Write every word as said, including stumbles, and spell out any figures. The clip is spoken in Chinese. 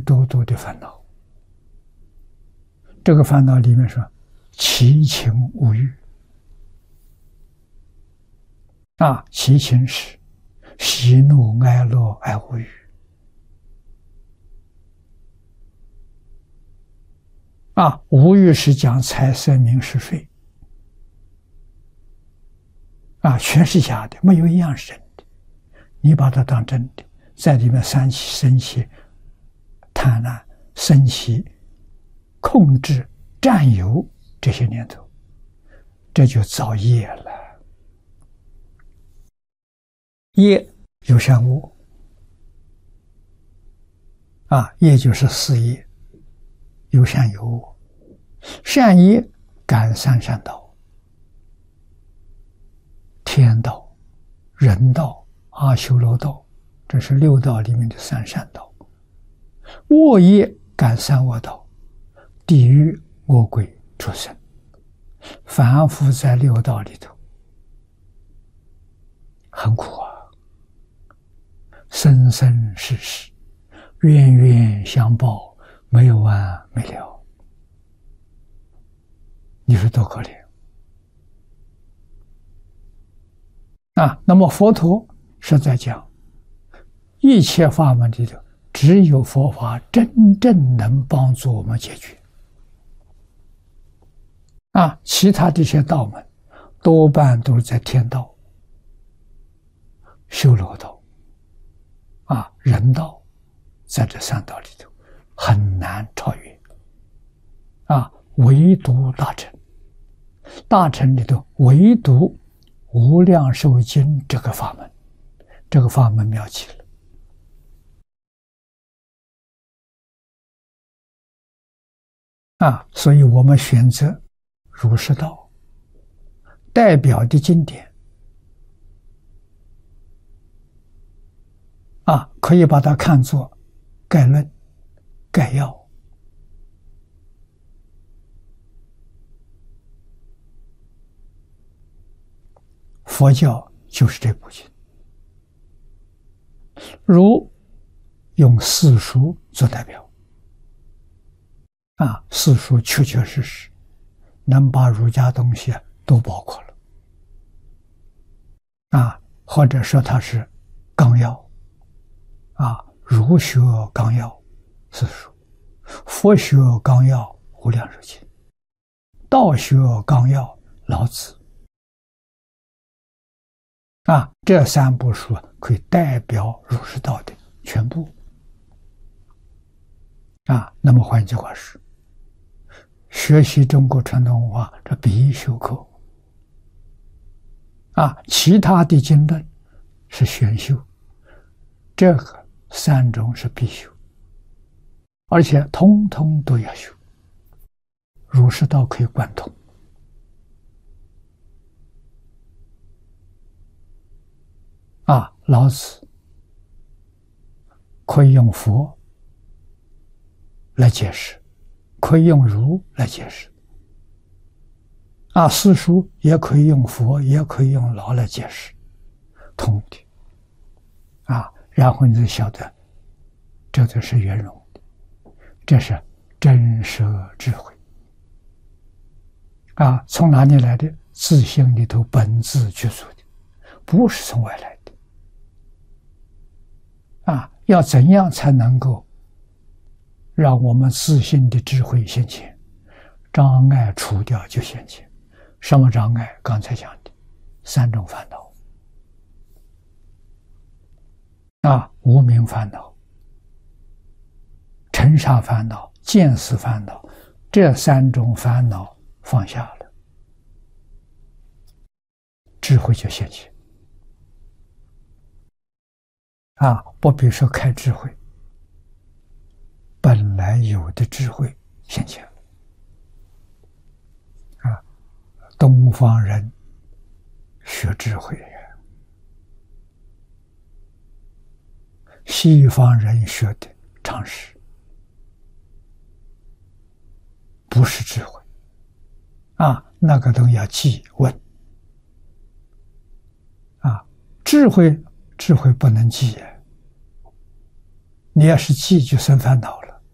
诸多的烦恼。这个烦恼里面说七情五欲啊，七情是喜怒哀乐爱恶欲啊，无欲是讲财色名食睡啊，全是假的，没有一样是真的。你把它当真的，在里面生起生起贪婪，生起控制、占有这些念头，这就造业了。业有善恶啊，业就是四业，有善有恶。善业感三善道、天道、人道、阿修罗道，这是六道里面的三善道。恶业感三恶道，地狱、恶鬼、畜生，反复在六道里头，很苦啊，生生世世，冤冤相报，没有完没了。你说多可怜啊！那么佛陀是在讲，一切法门里头，只有佛法真正能帮助我们解决啊！其他这些道门，多半都是在天道、修罗道啊、人道，在这三道里头很难超越啊！唯独大乘，大乘里头唯独无量寿经这个法门，这个法门妙极了啊！所以我们选择儒释道代表的经典啊，可以把它看作概论、概要。佛教就是这部经，儒用四书做代表啊，四书确确实实能把儒家东西都包括了啊，或者说它是纲要啊，儒学纲要四书，佛学纲要无量寿经，道学纲要老子啊，这三部书可以代表儒释道的全部啊。那么换句话说，学习中国传统文化这必修课啊，其他的经论是选修，这个三种是必修，而且通通都要修。儒释道可以贯通啊，老子可以用佛来解释，可以用儒来解释啊，四书也可以用佛，也可以用老来解释，通的啊，然后你就晓得这就是圆融的，这是真实智慧啊，从哪里来的？自性里头本自具足的，不是从外来的啊。要怎样才能够让我们自信的智慧现前？障碍除掉就现前。什么障碍？刚才讲的三种烦恼啊，无明烦恼、尘沙烦恼、见思烦恼，这三种烦恼放下了，智慧就现前啊！不必说开智慧，本来有的智慧现前了啊！东方人学智慧，西方人学的常识，不是智慧啊！那个东西要记问啊！智慧，智慧不能记，你要是记就生烦恼了。